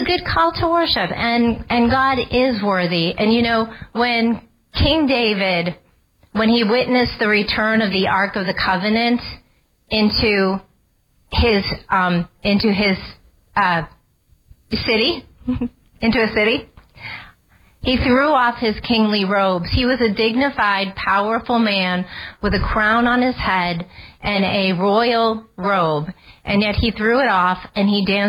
good call to worship, and God is worthy. And when King David, when he witnessed the return of the Ark of the Covenant into his city, into a city, he threw off his kingly robes. He was a dignified, powerful man with a crown on his head and a royal robe, and yet he threw it off and he danced